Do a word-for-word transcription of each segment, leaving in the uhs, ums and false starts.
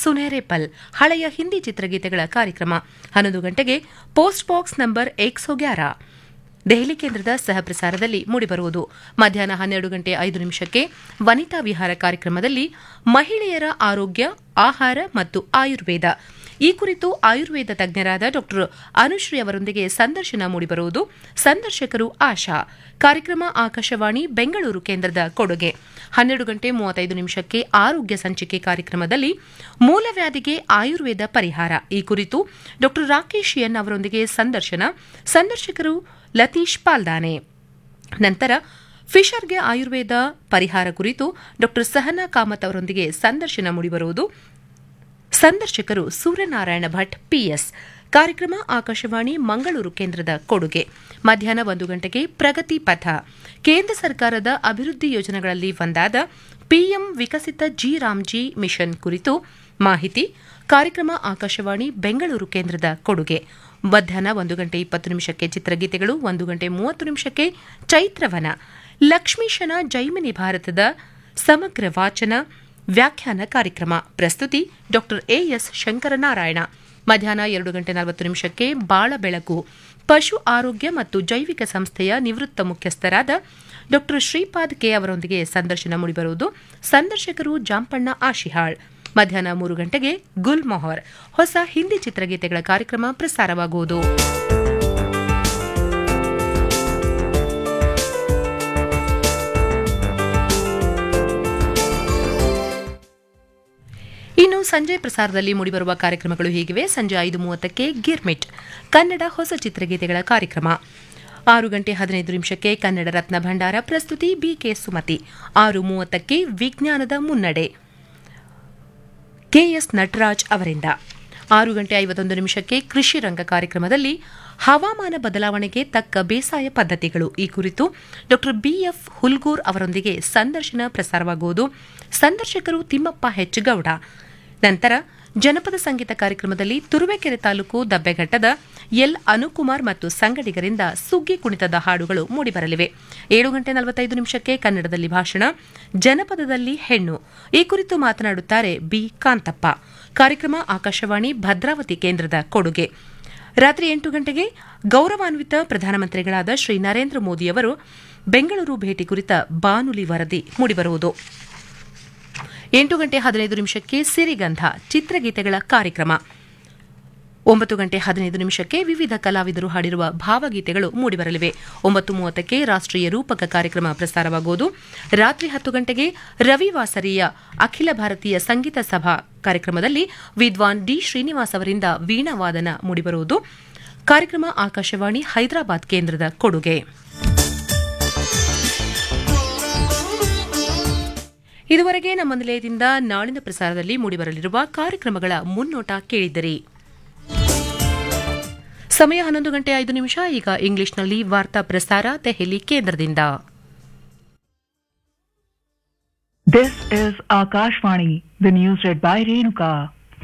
ಸುನೇರೆಪಲ್ ಹಳೆಯ ಹಿಂದಿ ಚಿತ್ರಗೀತೆಗಳ ಕಾರ್ಯಕ್ರಮ. ಹನ್ನೊಂದು ಗಂಟೆಗೆ ಪೋಸ್ಟ್ ಬಾಕ್ಸ್ ನಂಬರ್ ಏಕ್ ಸौ ग्यारह ದೆಹಲಿ ಕೇಂದ್ರದ ಸಹ ಪ್ರಸಾರದಲ್ಲಿ ಮೂಡಿಬರುವುದು. ಮಧ್ಯಾಹ್ನ ಹನ್ನೆರಡು ಗಂಟೆ ಐದು ನಿಮಿಷಕ್ಕೆ ವನಿತಾ ವಿಹಾರ ಕಾರ್ಯಕ್ರಮದಲ್ಲಿ ಮಹಿಳೆಯರ ಆರೋಗ್ಯ, ಆಹಾರ ಮತ್ತು ಆಯುರ್ವೇದ ಈ ಕುರಿತು ಆಯುರ್ವೇದ ತಜ್ಞರಾದ ಡಾ ಅನುಶ್ರೀ ಅವರೊಂದಿಗೆ ಸಂದರ್ಶನ ಮೂಡಿಬರುವುದು. ಸಂದರ್ಶಕರು ಆಶಾ. ಕಾರ್ಯಕ್ರಮ ಆಕಾಶವಾಣಿ ಬೆಂಗಳೂರು ಕೇಂದ್ರದ ಕೊಡುಗೆ. ಹನ್ನೆರಡು ಗಂಟೆ ಮೂವತ್ತೈದು ನಿಮಿಷಕ್ಕೆ ಆರೋಗ್ಯ ಸಂಚಿಕೆ ಕಾರ್ಯಕ್ರಮದಲ್ಲಿ ಮೂಲವ್ಯಾಧಿಗೆ ಆಯುರ್ವೇದ ಪರಿಹಾರ ಈ ಕುರಿತು ಡಾ ರಾಕೇಶ್ ಎನ್ ಅವರೊಂದಿಗೆ ಸಂದರ್ಶನ. ಸಂದರ್ಶಕರು ಲತೀಶ್ ಪಾಲ್ದಾನೆ. ನಂತರ ಫಿಶರ್ಗೆ ಆಯುರ್ವೇದ ಪರಿಹಾರ ಕುರಿತು ಡಾ ಸಹನಾ ಕಾಮತ್ ಅವರೊಂದಿಗೆ ಸಂದರ್ಶನ ಮೂಡಿಬರುವುದು. ಸಂದರ್ಶಕರು ಸೂರ್ಯನಾರಾಯಣ ಭಟ್ ಪಿಎಸ್. ಕಾರ್ಯಕ್ರಮ ಆಕಾಶವಾಣಿ ಮಂಗಳೂರು ಕೇಂದ್ರದ ಕೊಡುಗೆ. ಮಧ್ಯಾಹ್ನ ಒಂದು ಗಂಟೆಗೆ ಪ್ರಗತಿ ಪಥ ಕೇಂದ್ರ ಸರ್ಕಾರದ ಅಭಿವೃದ್ಧಿ ಯೋಜನೆಗಳಲ್ಲಿ ಒಂದಾದ ಪಿಎಂ ವಿಕಸಿತ ಜಿ ರಾಮ್ಜಿ ಮಿಷನ್ ಕುರಿತು ಮಾಹಿತಿ. ಕಾರ್ಯಕ್ರಮ ಆಕಾಶವಾಣಿ ಬೆಂಗಳೂರು ಕೇಂದ್ರದ ಕೊಡುಗೆ. ಮಧ್ಯಾಹ್ನ ಒಂದು ಗಂಟೆ ಇಪ್ಪತ್ತು ನಿಮಿಷಕ್ಕೆ ಚಿತ್ರಗೀತೆಗಳು, ಒಂದು ಗಂಟೆ ಮೂವತ್ತು ನಿಮಿಷಕ್ಕೆ ಚೈತ್ರವನ ಲಕ್ಷ್ಮೀಶನ ಜೈಮಿನಿ ಭಾರತದ ಸಮಗ್ರ ವಾಚನ ವ್ಯಾಖ್ಯಾನ ಕಾರ್ಯಕ್ರಮ. ಪ್ರಸ್ತುತಿ ಡಾ ಎಎಸ್ ಶಂಕರನಾರಾಯಣ. ಮಧ್ಯಾಹ್ನ ಎರಡು ಗಂಟೆ ನಲವತ್ತು ನಿಮಿಷಕ್ಕೆ ಬಾಳ ಬೆಳಕು ಪಶು ಆರೋಗ್ಯ ಮತ್ತು ಜೈವಿಕ ಸಂಸ್ಥೆಯ ನಿವೃತ್ತ ಮುಖ್ಯಸ್ಥರಾದ ಡಾ ಶ್ರೀಪಾದ್ ಕೆ ಅವರೊಂದಿಗೆ ಸಂದರ್ಶನ ಮೂಡಿಬರುವುದು. ಸಂದರ್ಶಕರು ಜಾಂಪಣ್ಣ ಆಶಿಹಾಳ್. ಮಧ್ಯಾಹ್ನ ಮೂರು ಗಂಟೆಗೆ ಗುಲ್ ಮೊಹರ್ ಹೊಸ ಹಿಂದಿ ಚಿತ್ರಗೀತೆಗಳ ಕಾರ್ಯಕ್ರಮ ಪ್ರಸಾರವಾಗುವುದು. ಇನ್ನು ಸಂಜೆ ಪ್ರಸಾರದಲ್ಲಿ ಮೂಡಿಬರುವ ಕಾರ್ಯಕ್ರಮಗಳು ಹೀಗಿವೆ. ಸಂಜೆ ಐದು ಮೂವತ್ತಕ್ಕೆ ಗಿರ್ಮಿಟ್ ಕನ್ನಡ ಹೊಸ ಚಿತ್ರಗೀತೆಗಳ ಕಾರ್ಯಕ್ರಮ. ಆರು ಗಂಟೆ ಹದಿನೈದು ನಿಮಿಷಕ್ಕೆ ಕನ್ನಡ ರತ್ನ ಭಂಡಾರ ಪ್ರಸ್ತುತಿ ಬಿಕೆ ಸುಮತಿ. ಆರು ಮೂವತ್ತಕ್ಕೆ ವಿಜ್ಞಾನದ ಮುನ್ನಡೆ ಕೆಎಸ್ ನಟರಾಜ್ ಅವರಿಂದ. ಆರು ಗಂಟೆ ಐವತ್ತೊಂದು ನಿಮಿಷಕ್ಕೆ ಕೃಷಿ ರಂಗ ಕಾರ್ಯಕ್ರಮದಲ್ಲಿ ಹವಾಮಾನ ಬದಲಾವಣೆಗೆ ತಕ್ಕ ಬೇಸಾಯ ಪದ್ಧತಿಗಳು ಈ ಕುರಿತು ಡಾ ಬಿಎಫ್ ಹುಲ್ಗೂರ್ ಅವರೊಂದಿಗೆ ಸಂದರ್ಶನ ಪ್ರಸಾರವಾಗುವುದು. ಸಂದರ್ಶಕರು ತಿಮ್ಮಪ್ಪ ಹೆಚ್ ಗೌಡ. ನಂತರ ಜನಪದ ಸಂಗೀತ ಕಾರ್ಯಕ್ರಮದಲ್ಲಿ ತುರುವೇಕೆರೆ ತಾಲೂಕು ದಬ್ಬೆಘಟ್ಟದ ಎಲ್ ಅನುಕುಮಾರ್ ಮತ್ತು ಸಂಗಡಿಗರಿಂದ ಸುಗ್ಗಿ ಕುಣಿತದ ಹಾಡುಗಳು ಮೂಡಿಬರಲಿವೆ. ಏಳು ಗಂಟೆ ನಲವತ್ತೈದು ನಿಮಿಷಕ್ಕೆ ಕನ್ನಡದಲ್ಲಿ ಭಾಷಣ ಜನಪದದಲ್ಲಿ ಹೆಣ್ಣು ಈ ಕುರಿತು ಮಾತನಾಡುತ್ತಾರೆ ಬಿ ಕಾಂತಪ್ಪ. ಕಾರ್ಯಕ್ರಮ ಆಕಾಶವಾಣಿ ಭದ್ರಾವತಿ ಕೇಂದ್ರದ ಕೊಡುಗೆ. ರಾತ್ರಿ ಎಂಟು ಗಂಟೆಗೆ ಗೌರವಾನ್ವಿತ ಪ್ರಧಾನಮಂತ್ರಿಗಳಾದ ಶ್ರೀ ನರೇಂದ್ರ ಮೋದಿಯವರು ಬೆಂಗಳೂರು ಭೇಟಿ ಕುರಿತ ಬಾನುಲಿ ವರದಿ ಮೂಡಿಬರುವುದು. ಎಂಟು ಗಂಟೆ ಹದಿನೈದು ನಿಮಿಷಕ್ಕೆ ಸಿರಿಗಂಧ ಚಿತ್ರಗೀತೆಗಳ ಕಾರ್ಯಕ್ರಮ. ಒಂಬತ್ತು ಗಂಟೆ ಹದಿನೈದು ನಿಮಿಷಕ್ಕೆ ವಿವಿಧ ಕಲಾವಿದರು ಹಾಡಿರುವ ಭಾವಗೀತೆಗಳು ಮೂಡಿಬರಲಿವೆ. ಒಂಬತ್ತು ಮೂವತ್ತಕ್ಕೆ ರಾಷ್ಟ್ರೀಯ ರೂಪಕ ಕಾರ್ಯಕ್ರಮ ಪ್ರಸಾರವಾಗುವುದು. ರಾತ್ರಿ ಹತ್ತು ಗಂಟೆಗೆ ರವಿವಾಸರಿಯ ಅಖಿಲ ಭಾರತೀಯ ಸಂಗೀತ ಸಭಾ ಕಾರ್ಯಕ್ರಮದಲ್ಲಿ ವಿದ್ವಾನ್ ಡಿ ಶ್ರೀನಿವಾಸ್ ಅವರಿಂದ ವೀಣಾವಾದನ ಮೂಡಿಬರುವುದು. ಕಾರ್ಯಕ್ರಮ ಆಕಾಶವಾಣಿ ಹೈದರಾಬಾದ್ ಕೇಂದ್ರದ ಕೊಡುಗೆ. ಇದುವರೆಗೆ ನಮ್ಮ ನಿಲಯದಿಂದ ನಾಳಿನ ಪ್ರಸಾರದಲ್ಲಿ ಮೂಡಿಬರಲಿರುವ ಕಾರ್ಯಕ್ರಮಗಳ ಮುನ್ನೋಟ ಕೇಳಿದಿರಿ. ಸಮಯ ಹನ್ನೊಂದು ಗಂಟೆ ಐದು ನಿಮಿಷ. ಈಗ ಇಂಗ್ಲಿಷ್ನಲ್ಲಿ ವಾರ್ತಾ ಪ್ರಸಾರ ದೆಹಲಿ ಕೇಂದ್ರದಿಂದ. This is Akashvani, the news read by Renuka.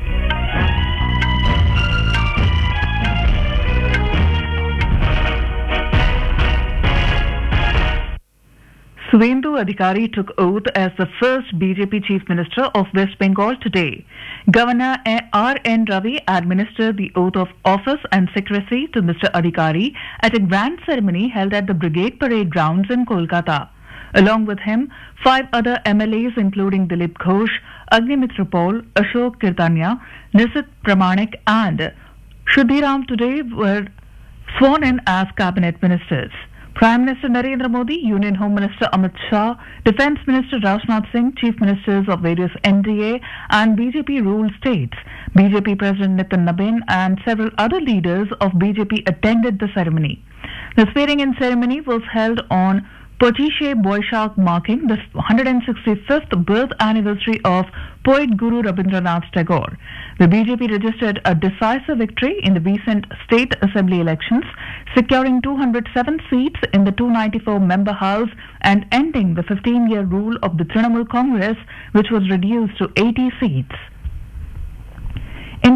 Suvendu Adhikari took oath as the first B J P Chief Minister of West Bengal today. Governor R N Ravi administered the oath of office and secrecy to Mister Adhikari at a grand ceremony held at the Brigade Parade Grounds in Kolkata. Along with him, five other M L As including Dilip Ghosh, Agnimitra Paul, Ashok Kirtania, Nisit Pramanik and Shuddhiram today were sworn in as cabinet ministers. Prime Minister Narendra Modi, Union Home Minister Amit Shah, Defence Minister Rajnath Singh, Chief Ministers of various N D A and B J P-ruled states, B J P President Nitin Nabin and several other leaders of B J P attended the ceremony. The swearing-in ceremony was held on Pochishe Boishakh, marking the one hundred sixty-fifth birth anniversary of poet Guru Rabindranath Tagore. The B J P registered a decisive victory in the recent state assembly elections, securing two hundred seven seats in the two hundred ninety-four member house and ending the fifteen-year rule of the Trinamool Congress, which was reduced to eighty seats. In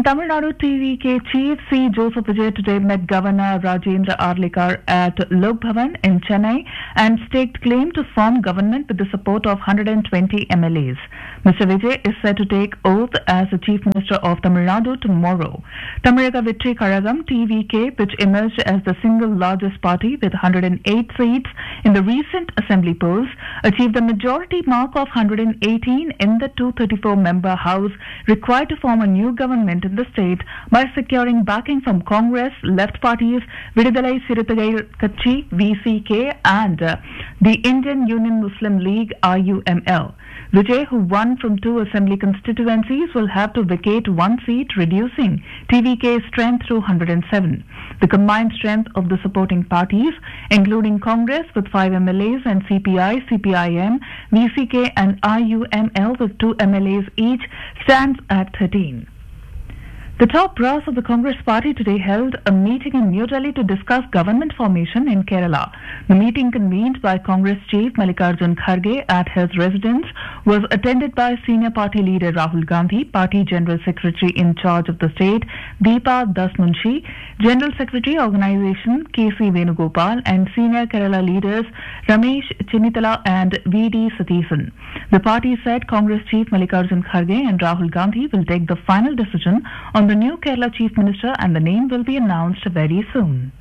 In Tamil Nadu, T V K Chief C. Joseph Vijay today met Governor Rajendra Arlikar at Lok Bhavan in Chennai and staked claim to form government with the support of one hundred twenty M L As. Mister Vijay is set to take oath as the Chief Minister of Tamil Nadu tomorrow. Tamaraga Vetri Karagam, T V K, which emerged as the single largest party with one hundred eight seats in the recent assembly polls, achieved the majority mark of one hundred eighteen in the two hundred thirty-four member House required to form a new government in the state by securing backing from Congress, left parties, Vidudalai Siruthagai Katchi, V C K, and uh, the Indian Union Muslim League, I U M L. Vijay, who won from two assembly constituencies, will have to vacate one seat, reducing T V K's strength to one hundred seven. The combined strength of the supporting parties, including Congress with five M L As and C P I, C P I M, V C K and I U M L with two M L As each, stands at thirteen. The top brass of the Congress party today held a meeting in New Delhi to discuss government formation in Kerala. The meeting, convened by Congress Chief Mallikarjun Kharge at his residence, was attended by senior party leader Rahul Gandhi, Party General Secretary in charge of the state Deepa Dasmunshi, General Secretary Organisation K C Venugopal, and senior Kerala leaders Ramesh Chinnitala and V D Satheesan. The party said Congress Chief Mallikarjun Kharge and Rahul Gandhi will take the final decision on the new Kerala Chief Minister, and the name will be announced very soon.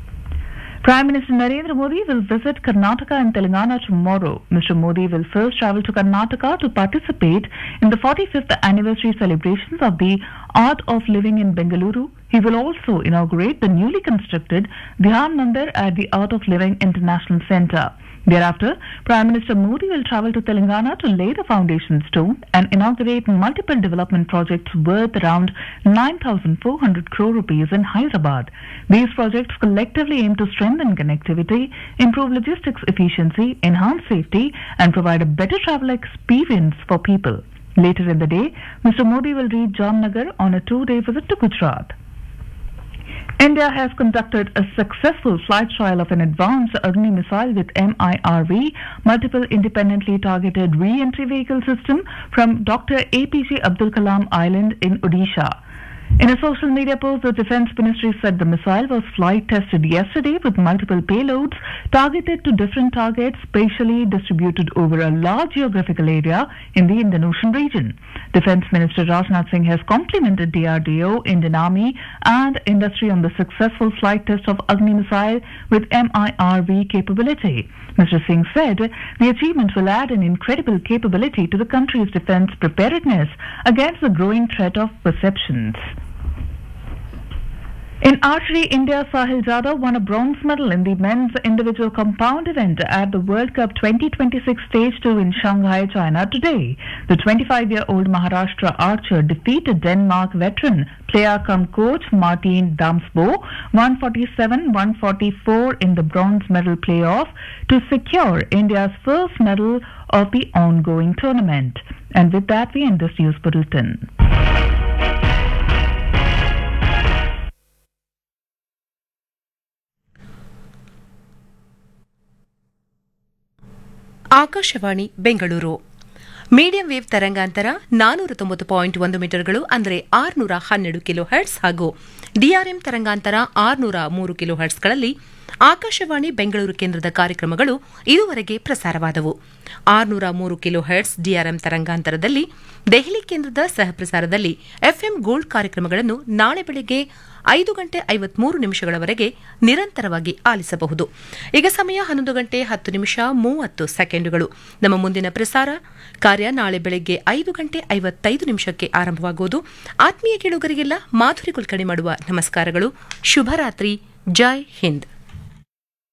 Prime Minister Narendra Modi will visit Karnataka and Telangana tomorrow. Mister Modi will first travel to Karnataka to participate in the forty-fifth anniversary celebrations of the Art of Living in Bengaluru. He will also inaugurate the newly constructed Dhyan Mandir at the Art of Living International Centre. Thereafter, Prime Minister Modi will travel to Telangana to lay the foundation stone and inaugurate multiple development projects worth around nine thousand four hundred crore rupees in Hyderabad. These projects collectively aim to strengthen connectivity, improve logistics efficiency, enhance safety, and provide a better travel experience for people. Later in the day, Mister Modi will reach Jamnagar on a two-day visit to Gujarat. India has conducted a successful flight trial of an advanced Agni missile with M I R V, multiple independently targeted re-entry vehicle system from Doctor A P J Abdul Kalam Island in Odisha. In a social media post, the Defence Ministry said the missile was flight tested yesterday with multiple payloads targeted to different targets spatially distributed over a large geographical area in the Indian Ocean region. Defence Minister Rajnath Singh has complimented D R D O, Indian Army and industry on the successful flight test of Agni missile with M I R V capability. Mister Singh said the achievement will add an incredible capability to the country's defence preparedness against the growing threat of perceptions. In archery, India's Sahil Jadhav won a bronze medal in the men's individual compound event at the World Cup twenty twenty-six Stage two in Shanghai, China today. The twenty-five-year-old Maharashtra archer defeated Denmark veteran player-cum-coach Martin Damsbo one forty-seven one forty-four in the bronze medal playoff to secure India's first medal of the ongoing tournament. And with that, we end this news bulletin. Akashvani Bengaluru medium wave ತರಂಗಾಂತರ ನಾನೂರ ತೊಂಬತ್ತು point ಒಂದು ಮೀಟರ್ಗಳು ಅಂದರೆ ಆರುನೂರ ಹನ್ನೆರಡು kilo hertz ಹಾಗೂ DRM ತರಂಗಾಂತರ ಆರುನೂರ ಮೂರು ಕಿಲೋ ಹರ್ಟ್ಸ್ಗಳಲ್ಲಿ ಆಕಾಶವಾಣಿ ಬೆಂಗಳೂರು ಕೇಂದ್ರದ ಕಾರ್ಯಕ್ರಮಗಳು ಇದುವರೆಗೆ ಪ್ರಸಾರವಾದವು. ಆರುನೂರ ಮೂರು ಕಿಲೋ ಹರ್ಟ್ಸ್ ಡಿಆರ್ಎಂ ತರಂಗಾಂತರದಲ್ಲಿ ದೆಹಲಿ ಕೇಂದ್ರದ ಸಹಪ್ರಸಾರದಲ್ಲಿ ಎಫ್ಎಂ ಗೋಲ್ಡ್ ಕಾರ್ಯಕ್ರಮಗಳನ್ನು ನಾಳೆ ಬೆಳಗ್ಗೆ ಐದು ಗಂಟೆ ಐವತ್ಮೂರು ನಿಮಿಷಗಳವರೆಗೆ ನಿರಂತರವಾಗಿ ಆಲಿಸಬಹುದು. ಈಗ ಸಮಯ ಹನ್ನೊಂದು ಗಂಟೆ ಹತ್ತು ನಿಮಿಷ ಮೂವತ್ತು ಸೆಕೆಂಡುಗಳು. ನಮ್ಮ ಮುಂದಿನ ಪ್ರಸಾರ ಕಾರ್ಯ ನಾಳೆ ಬೆಳಗ್ಗೆ ಐದು ಗಂಟೆ ಐವತ್ತೈದು ನಿಮಿಷಕ್ಕೆ ಆರಂಭವಾಗುವುದು. ಆತ್ಮೀಯ ಕೇಳುಗರಿಗೆಲ್ಲ ಮಾಧುರಿ ಕುಲಕರ್ಣಿ ಮಾಡುವ ನಮಸ್ಕಾರಗಳು. ಶುಭರಾತ್ರಿ. ಜೈ ಹಿಂದ್.